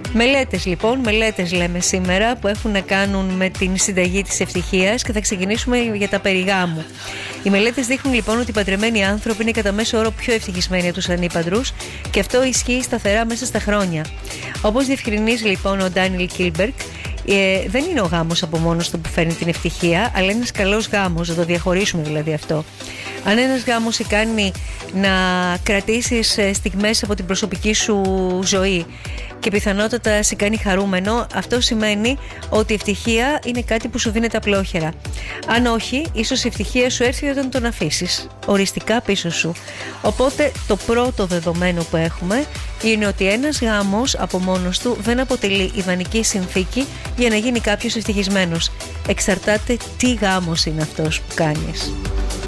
Μελέτες λοιπόν, μελέτες λέμε σήμερα, που έχουν να κάνουν με την συνταγή της ευτυχίας, και θα ξεκινήσουμε για τα περί γάμου. Οι μελέτες δείχνουν λοιπόν ότι οι παντρεμένοι άνθρωποι είναι κατά μέσο όρο πιο ευτυχισμένοι από τους ανήπαντρους, και αυτό ισχύει σταθερά μέσα στα χρόνια. Όπως διευκρινίζει λοιπόν ο Ντάνιελ Κίλμπεργκ, δεν είναι ο γάμος από μόνος του που φέρνει την ευτυχία, αλλά ένας καλός γάμος, να το διαχωρίσουμε δηλαδή αυτό. Αν ένας γάμος σε κάνει να κρατήσεις στιγμές από την προσωπική σου ζωή και πιθανότατα σε κάνει χαρούμενο, αυτό σημαίνει ότι η ευτυχία είναι κάτι που σου δίνεται απλόχερα. Αν όχι, ίσως η ευτυχία σου έρθει όταν τον αφήσεις οριστικά πίσω σου. Οπότε το πρώτο δεδομένο που έχουμε είναι ότι ένας γάμος από μόνος του δεν αποτελεί ιδανική συνθήκη για να γίνει κάποιος ευτυχισμένος. Εξαρτάται τι γάμος είναι αυτός που κάνεις.